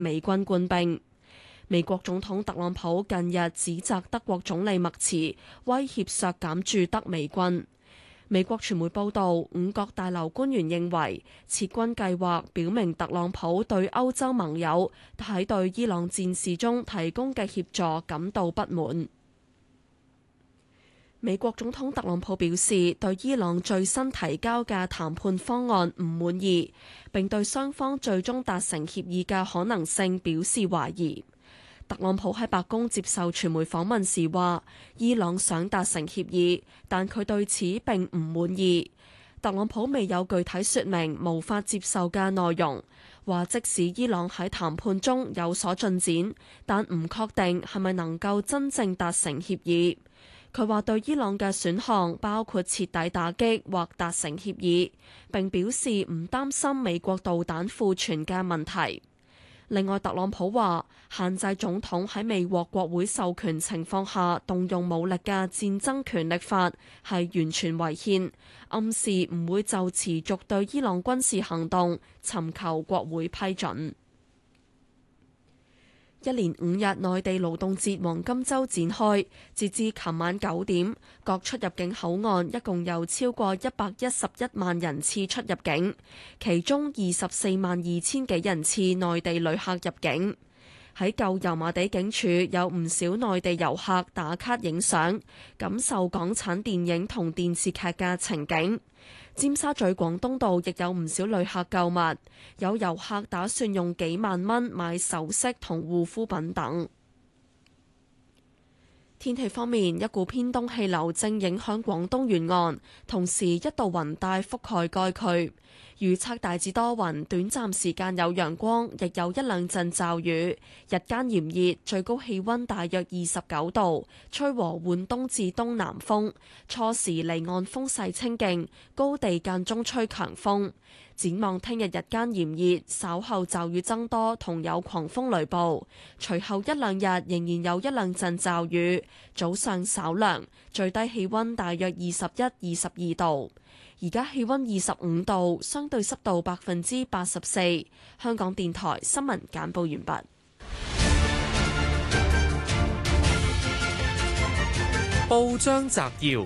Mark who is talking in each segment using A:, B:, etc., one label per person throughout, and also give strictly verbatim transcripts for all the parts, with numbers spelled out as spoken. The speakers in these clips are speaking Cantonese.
A: 美軍官兵。美國總統特朗普近日指責德國總理默茨威脅削減駐德美軍。美國傳媒報道，五角大樓官員認為撤軍計劃表明特朗普對歐洲盟友喺對伊朗戰事中提供嘅協助感到不滿。美國總統特朗普表示，對伊朗最新提交嘅談判方案唔滿意，並對雙方最終達成協議嘅可能性表示懷疑。特朗普喺白宮接受傳媒訪問時話，伊朗想達成協議，但佢對此並唔滿意。特朗普未有具體說明無法接受嘅內容，話即使伊朗喺談判中有所進展，但唔確定係咪能夠真正達成協議。佢話對伊朗嘅選項包括徹底打擊或達成協議，並表示唔擔心美國導彈庫存嘅問題。另外，特朗普話限制總統喺未獲國會授權情況下動用武力嘅戰爭權力法係完全違憲，暗示唔會就持續對伊朗軍事行動尋求國會批准。一連五日內地勞動節黃金週展開，截至琴晚九點，各出入境口岸一共有超過一百一十一萬人次出入境，其中二十四萬二千幾人次內地旅客入境。喺舊油麻地警署有唔少內地遊客打卡影相，感受港產電影同電視劇嘅情景。尖沙咀廣東道亦有唔少旅客購物，有遊客打算用幾萬蚊買首飾同護膚品等。天氣方面，一股偏東氣流正影響廣東沿岸，同時一道雲帶覆蓋該區。預測大致多雲，短暫時間有陽光，亦有一兩陣驟雨。日間炎熱，最高氣溫大約二十九度，吹和緩東至東南風。初時離岸風勢清勁，高地間中吹強風。展望聽日日間炎熱，稍後驟雨增多，同有狂風雷暴。隨後一兩日仍然有一兩陣驟雨，早上稍涼，最低氣溫大約二十一、二十二度。而家氣溫二十五度，相對濕度百分之八十四。香港電台新聞簡報完畢。
B: 報章摘要，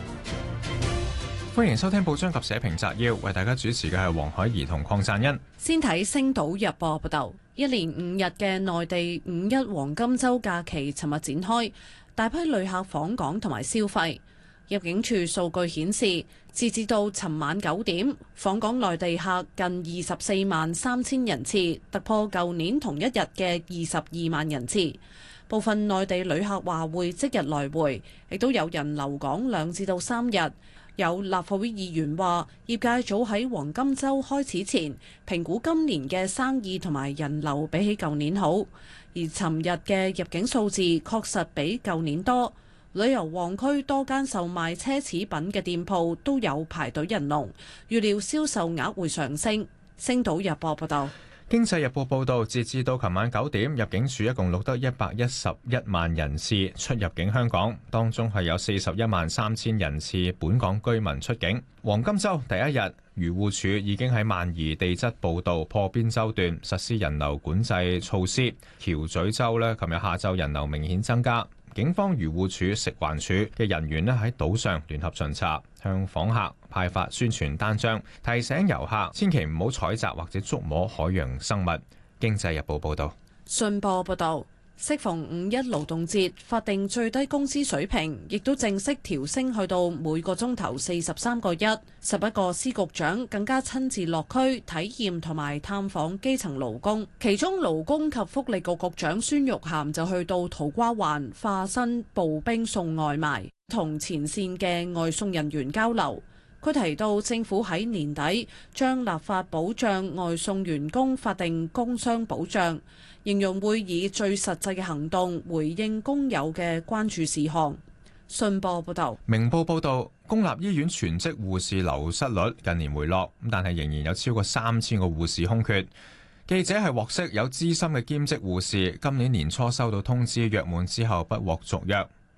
C: 歡迎收聽報章及社評摘要，為大家主持嘅係黃海怡同鄺贊恩。
D: 先睇《星島日報》報道，一連五日嘅內地五一黃金週假期尋日展開，大批旅客訪港同埋消費。入境處數據顯示，截至到尋晚九點，訪港內地客近二十四萬三千人次，突破舊年同一日嘅二十二萬人次。部分內地旅客話會即日來回，亦都有人留港兩至到三日。有立法會議員話，業界早喺黃金週開始前評估今年嘅生意同埋人流比起舊年好，而尋日嘅入境數字確實比舊年多。旅遊旺區多間售賣奢侈品嘅店鋪都有排隊人龍，預料銷售額會上升。星島日報報道。
C: 經濟日報報導，截至到琴晚九點，入境處一共錄得一百一十一萬人次出入境香港，當中係有四十一萬三千人次本港居民出境。黃金週第一日，漁護署已經喺萬宜地質步道破邊洲段實施人流管制措施。橋咀洲呢，琴日下晝人流明顯增加。警方、漁護署、食環署嘅人員咧喺島上聯合巡查，向訪客派發宣傳單張，提醒遊客千祈唔好採集或者觸摸海洋生物。經濟日報報道。
D: 信報報道。適逢五一勞動節，法定最低工資水平亦都正式調升去到每個鐘頭四十三個一。十一個司局長更加親自落區體驗同埋探訪基層勞工，其中勞工及福利局局長孫玉菡就去到土瓜灣化身步兵送外賣，同前線嘅外送人員交流。佢提到政府喺年底將立法保障外送員工法定工傷保障，形容會以最實際嘅行動回應工友嘅關注事項。信報報道。
C: 明報報道，公立醫院全職護士流失率近年回落，但係仍然有超過三千個護士空缺。記者係獲悉有資深嘅兼職護士今年年初收到通知，約滿之後不獲續約。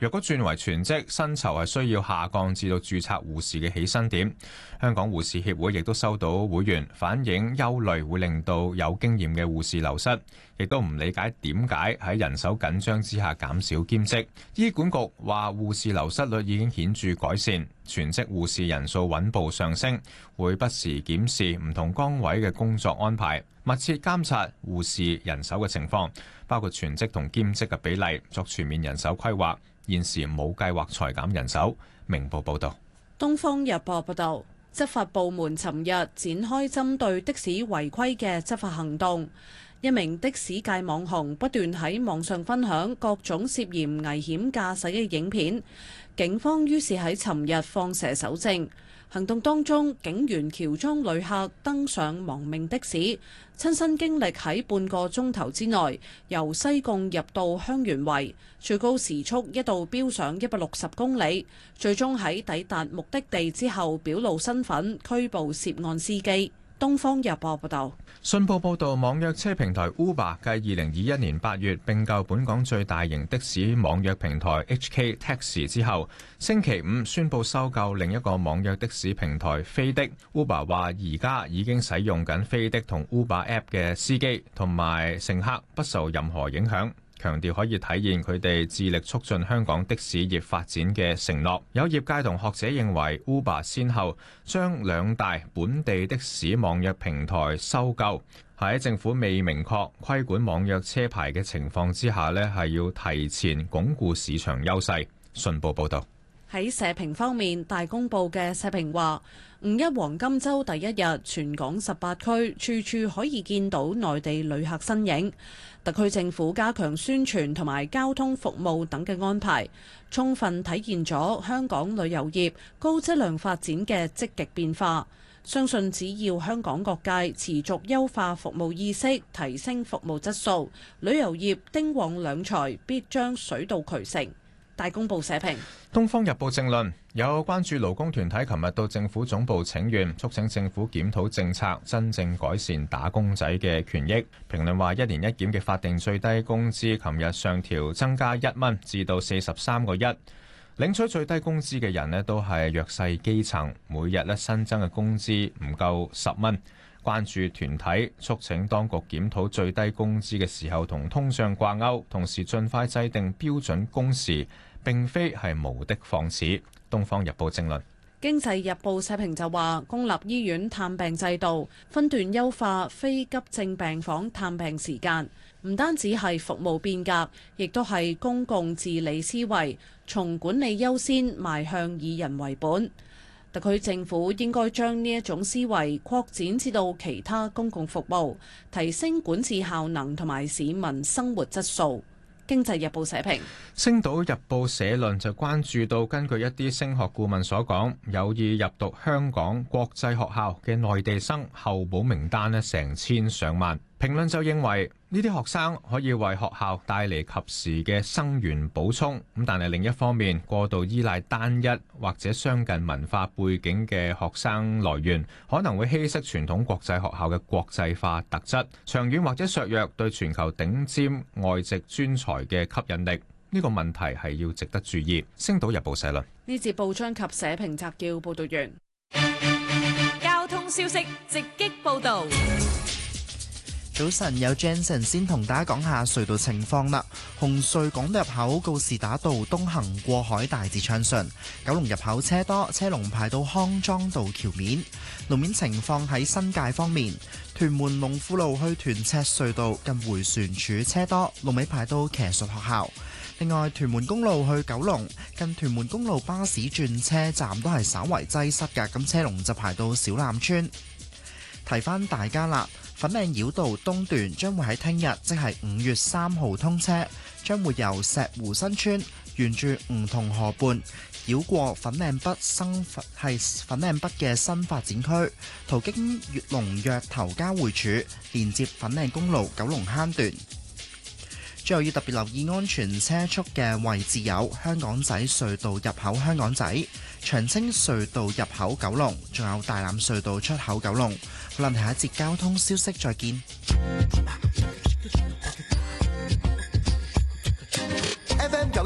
C: 若果轉為全職，薪酬係需要下降至到註冊護士嘅起薪點。香港護士協會亦都收到會員反映憂慮，會令到有經驗嘅護士流失，亦都唔理解點解喺人手緊張之下減少兼職。醫管局話護士流失率已經顯著改善，全職護士人數穩步上升，會不時檢視唔同崗位嘅工作安排，密切監察護士人手嘅情況，包括全職同兼職嘅比例，作全面人手規劃。現時冇計劃裁減人手。明報報道。
D: 東方日報報道，執法部門尋日展開針對的士違規嘅執法行動。一名的士界網紅不斷喺網上分享各種涉嫌危險駕駛嘅影片，警方於是喺尋日放蛇搜證。行動當中，警員喬裝旅客登上亡命的士，親身經歷喺半個鐘頭之內由西貢入到香園圍，最高時速一度飆上一百六十公里，最終喺抵達目的地之後表露身份，拘捕涉案司機。東方日報報道。
C: 信報報導，網約車平台 Uber 繼二零二一年八月併購本港最大型的士網約平台 H K Taxi 之後，星期五宣布收購另一個網約的士平台飛的。Uber 話而家已經使用緊飛的同 Uber App 嘅司機同埋乘客不受任何影響，強調可以體現佢哋致力促進香港的士業發展嘅承諾。有業界同學者認為 Uber 先後將兩大本地的士網約平台收購，喺政府未明確規管網約車牌嘅情況之下呢，係要提前鞏固市場優勢。信報報導。
D: 喺社評方面，大公報嘅社評話：五一黃金週第一日，全港十八區處處可以見到內地旅客身影。特區政府加強宣傳同埋交通服務等嘅安排，充分體現咗香港旅遊業高質量發展嘅積極變化。相信只要香港各界持續優化服務意識，提升服務質素，旅遊業丁旺兩財必將水到渠成。大公報社評。《
C: 東方日報》政論有關注勞工團體琴日到政府總部請願，促請政府檢討政策，真正改善打工仔嘅權益。評論話，一年一檢嘅法定最低工資琴日上調增加一蚊，至到四十三個一。領取最低工資嘅人呢都係弱勢基層，每日呢新增嘅工資唔夠十蚊。關注團體促請當局檢討最低工資嘅時候同通脹掛鈎，同時盡快制定標準工時，並非係無的放矢。《東方日報》正論。
D: 經濟日報社評就話，公立醫院探病制度分段優化非急症病房探病時間，唔單止係服務變革，亦都係公共治理思維，從管理優先邁向以人為本。特區政府應該將呢一種思維擴展至到其他公共服務，提升管治效能同埋市民生活質素。經濟日報社評。
C: 星島日報社論就關注到，根據一啲升學顧問所講，有意入讀香港國際學校嘅內地生候補名單呢成千上萬。評論就認為呢啲學生可以為學校帶嚟及時嘅生源補充，咁但係另一方面，過度依賴單一或者相近文化背景嘅學生來源，可能會稀釋傳統國際學校嘅國際化特質，長遠或者削弱對全球頂尖外籍專才嘅吸引力。呢個問題係要值得注意。星島日報社論。
D: 呢節報章及社評摘要報導完。
E: 交通消息直擊報導。
F: 早晨，有 Jensen 先同大家講下隧道情況啦。紅隧港島入口告士打道東行過海大致暢順，九龍入口車多，車龍排到康莊道橋面。路面情況喺新界方面，屯門龍富路去屯赤隧道近迴旋處車多，龍尾排到騎術學校。另外，屯門公路去九龍近屯門公路巴士轉車站都係稍為擠塞嘅，咁車龍就排到小欖村。提翻大家啦，粉嶺繞道東段將會喺聽日，即係五月三號通車，將會由石湖新村沿住梧桐河畔繞過粉嶺北新係粉嶺北嘅新發展區，途經月龍躍頭交匯處，連接粉嶺公路九龍坑段。最後要特別留意安全車速嘅位置有香港仔隧道入口香港仔、長青隧道入口九龍，仲有大欖隧道出口九龍。好啦，下一節交通消息再見。
G: F M 九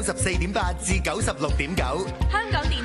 G: 十四點八至九十六點九。
E: 香港電